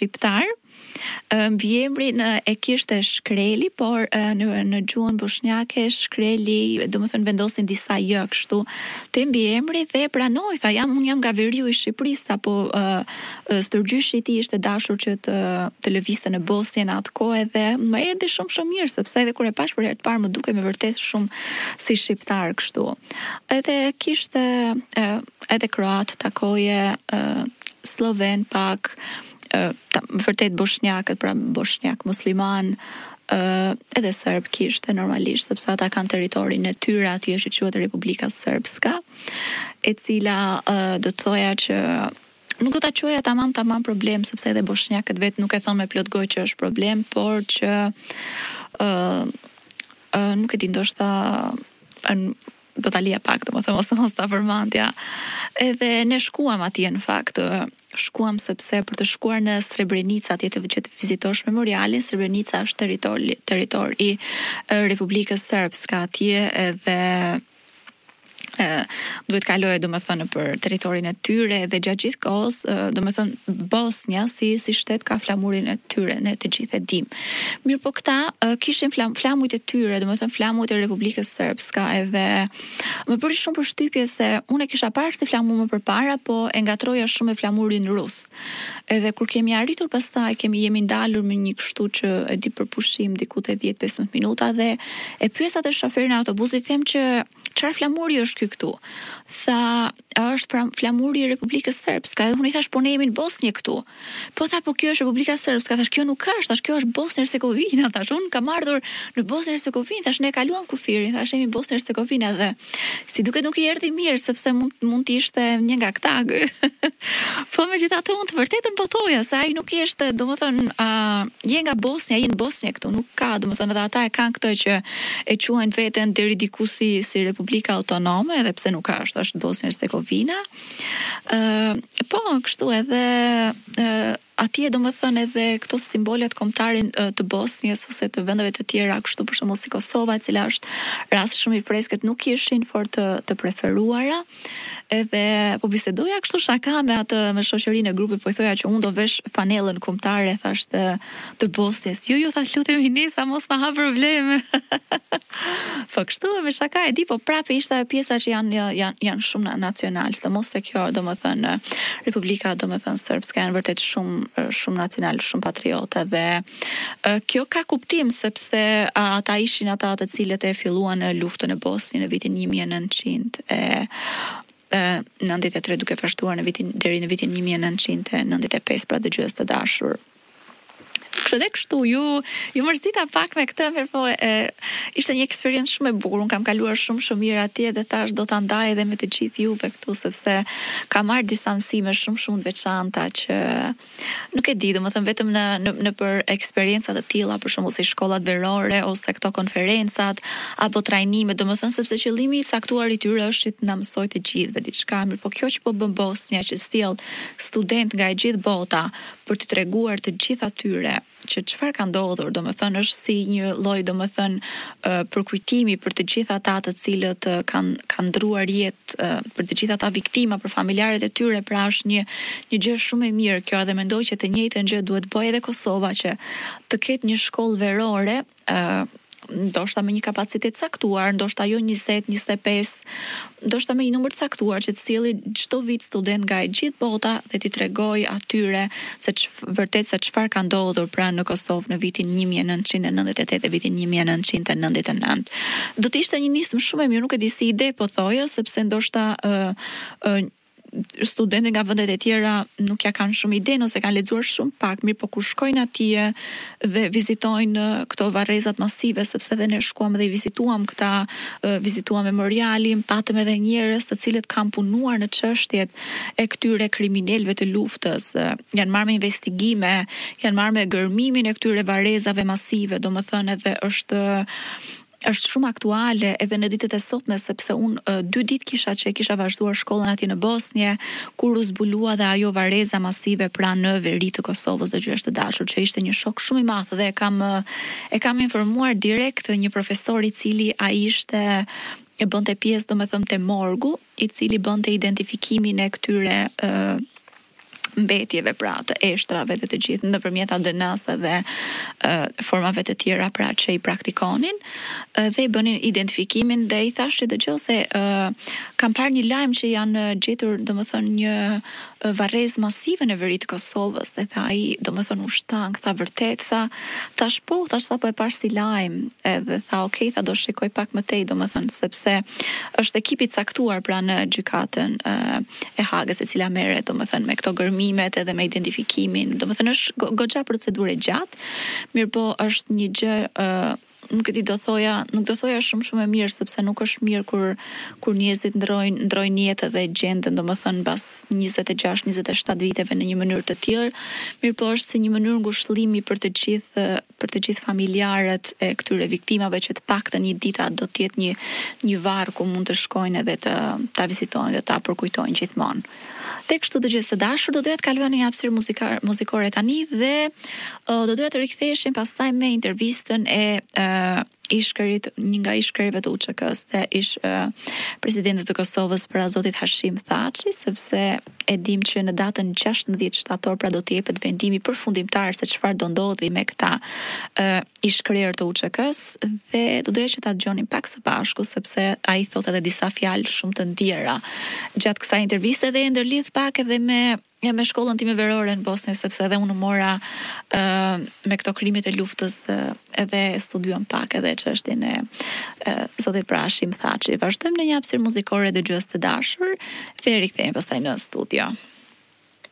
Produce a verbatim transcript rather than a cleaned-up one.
shqiptar. Mbiemrin e kishte shkreli, por në, në gjuhën bosnjake shkreli, do më thënë vendosin disa jë kështu te mbiemri dhe pranoi, tha jam unë jam nga Veriu i Shqipërisë, apo uh, stërgjyshi i tij ishte dashur që të të lëvizte në Bosnjë në atë kohë dhe më erdhi shumë shumë mirë, sepse edhe kur e pash për herë të parë më dukej me vërtet shumë si shqiptar kështu. Edhe kishte uh, edhe kroat, takoje uh, sloven pak, Uh, ta, vërtet bosnjakët, pra bosnjak musliman, uh, edhe serb kishte normalisht, sepse ata kanë territorin e tyre, aty është quhet Republika Srpska, e cila uh, do të thoja që nuk do ta quaja tamam tamam problem, sepse edhe bosnjakët vetë nuk e thonë me plot gojë që është problem, por që uh, uh, nuk e di, ndoshta uh, do ta lija pak, domethënë mos mos ta përmendja. Edhe ne shkuam atje në fakt, shkuam sepse për të shkuar në Srebrenica, atje të që të vizitosh memorialin. Srebrenica është territor territor i Republikës Srpska atje, edhe Uh, duhet kaloje do më thënë për teritorin e tyre dhe gjatë gjithë kohës, uh, do më thënë Bosnja si, si shtet ka flamurin e tyre, ne të gjithë e dim. Mirë po këta uh, kishin flam, flamujt e tyre, do më thënë flamujt e Republikës Srpska, edhe më bëri shumë përshtypje se unë e kisha parë si flamu më përpara, po e ngatroja shumë me flamurin rus. Edhe kur kemi arritur pastaj, kemi jemi ndalur me një kështu që e di për pushim diku te dhjetë pesëmbëdhjetë minuta dhe e pyesa te shoferin e autobusit, them që çfarë flamuri është ky këtu? Tha, është flamuri i Republikës Srpska. Edhe unë i thash, po ne jemi në Bosnjë këtu. Po tha, po kjo është Republika Srpska. Thash, kjo nuk është, thash, kjo është Bosnjë Hercegovina. Thash, unë kam ardhur në Bosnjë Hercegovinë. Thash, ne kaluam kufirin. Thash, jemi Bosnjë Hercegovina dhe si duket nuk i erdhi mirë, sepse mund mund të ishte një nga këta. Po megjithatë unë të vërtetën po thoja se ai nuk ishte, domethënë, uh, je nga Bosnja, je në Bosnjë këtu, nuk ka, domethënë edhe ata e kanë këtë që e quajnë veten deri diku si si Republika Autonome, edhe pse nuk është, është Bosnjë Hercegovina. Uh, po, kështu edhe uh, atje do më thënë edhe këto simbolet kombëtarin uh, të Bosnjës ose të vendeve të tjera, kështu për shembull si Kosova, e cila është rast shumë i freskët, nuk ishin fort të, të preferuara. Edhe po bisedoja kështu shaka me atë me shoqërinë e grupit, po i thoja që unë do vesh fanellën kombëtare, thash të, të Bosnjës. Jo, jo, thash lutemi nisa, mos na ha probleme. Po kështu me shaka e di, po prapë ishte pjesa që janë janë janë shumë nacionaliste, mos se kjo domethënë Republika domethënë Srpska janë vërtet shumë shumë nacional, shumë patriotë dhe kjo ka kuptim sepse ata ishin ata të cilët e filluan luftën e Bosnjës në vitin një mijë e nëntëqind e nëntëdhjetë e tre duke vazhduar në vitin deri në vitin një mijë e nëntëqind e nëntëdhjetë e pesë, pra dëgjues të dashur. Kështu dhe kështu, ju, ju mërzita pak me këtë, mirë po e, ishte një eksperiencë shumë e bukur, unë kam kaluar shumë shumë mirë atje dhe thash do ta ndaj edhe me të gjithë juve këtu, sepse kam marrë disa mësime shumë shumë të veçanta që nuk e di, domethënë vetëm në në, në për eksperienca të tilla, për shembull si shkollat verore ose këto konferencat apo trajnime, domethënë sepse qëllimi i caktuar i tyre është që të na mësojë të gjithëve diçka, mirë po kjo që po bën Bosnja, që sjell student nga e gjithë bota për të treguar të gjithë atyre që çfarë ka ndodhur, domethënë është si një lloj domethënë uh, përkujtimi për të gjithë ata të cilët uh, kanë kanë ndruar jetë, uh, për të gjithë ata viktima, për familjarët e tyre, pra është një një gjë shumë e mirë kjo, dhe mendoj që të njëjtën gjë duhet bëjë edhe Kosova, që të ketë një shkollë verore, uh, ndoshta me një kapacitet caktuar, ndoshta jo njëzet, njëzet e pesë, ndoshta me një numër të caktuar që të sjellë çdo vit student nga e gjithë bota dhe t'i tregoj atyre se ç, vërtet se çfarë ka ndodhur pra në Kosovë në vitin një mijë e nëntëqind e nëntëdhjetë e tetë dhe vitin një mijë e nëntëqind e nëntëdhjetë e nëntë. Do të ishte një nismë shumë e mirë, nuk e di si ide po thojë, sepse ndoshta uh, uh, studentët nga vendet e tjera nuk ja kanë shumë ide ose kanë lexuar shumë pak, mirë po kur shkojnë atje dhe vizitojnë këto varrezat masive, sepse edhe ne shkuam dhe i vizituam këta, vizituam memorialin, patëm edhe njerëz të cilët kanë punuar në çështjet e këtyre kriminalëve të luftës, janë marrë me investigime, janë marrë me gërmimin e këtyre varrezave masive, domethënë edhe është është shumë aktuale edhe në ditët e sotme, sepse unë dy ditë kisha që kisha vazhduar shkollën atje në Bosnjë, kur u zbulua dhe ajo varreza masive pra në veri të Kosovës dhe dëgjues të dashur, që ishte një shok shumë i madh dhe e kam e kam informuar direkt një profesor i cili ai ishte e bënte pjesë domethënë te morgu, i cili bënte identifikimin e këtyre uh, mbetjeve pra të eshtrave dhe të gjithë nëpërmjet A D N-s dhe uh, formave të tjera pra që i praktikonin uh, dhe i bënin identifikimin dhe i thash që dëgjoj se uh, kam parë një lajm që janë gjetur domethënë një uh, varrezë masive në veri të Kosovës dhe tha ai domethënë u shtan, tha vërtet sa thash po, thash sa po e pash si lajm edhe tha okay, tha do shikoj pak më tej domethënë sepse është ekipi i caktuar pra në gjykatën uh, e Hagës e cila merret domethënë me këto gërmimet edhe me identifikimin, domethënë është goxha procedurë gjatë, mirëpo është një gjë uh, nuk e di do thoja, nuk do thoja shumë shumë e mirë sepse nuk është mirë kur kur njerëzit ndrojnë ndrojnë jetë dhe gjenden domethënë mbas njëzet e gjashtë njëzet e shtatë viteve në një mënyrë të tillë, mirëpo është si një mënyrë ngushëllimi për të gjithë për të gjithë familjarët e këtyre viktimave që të paktën një ditë do të jetë një një varr ku mund të shkojnë edhe të ta vizitojnë dhe ta përkujtojnë gjithmonë. Dhe kështu të gjithë së dashur, do doja të kaluja në një hapësirë muzikare, muzikore tani dhe uh, do doja të riktheheshim pastaj me intervistën e uh, ishkërit, një nga ishkërive të U Ç K-s dhe ish uh, presidentit të Kosovës pra zotit Hashim Thaçi, sepse e dim që në datën gjashtëdhjetë shtator pra do të jepet vendimi përfundimtar se çfarë do ndodhi me këta uh, ishkërir të U Ç K-s dhe do doja që ta dëgjonim pak së bashku sepse ai thotë edhe disa fjalë shumë të ndjera gjatë kësaj interviste dhe e ndërlidh pak edhe me ja me shkollën time verore në Bosnë sepse edhe unë mora uh, me këto krimet e luftës uh, edhe studiuam pak edhe çështjen e uh, zotit pra Hashim Thaçi. Vazhdojmë në një hapësirë muzikore dëgjues të dashur dhe rikthehemi pastaj në studio.